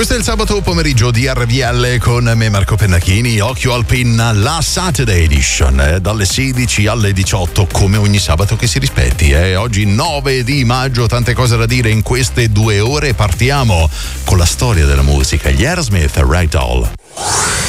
Questo è il sabato pomeriggio di RVL con me Marco Pennacchini, occhio al penna, la Saturday Edition, dalle 16 alle 18 come ogni sabato che si rispetti. Oggi 9 di maggio, tante cose da dire in queste 2 ore, partiamo con la storia della musica, gli Aerosmith, Ragdoll.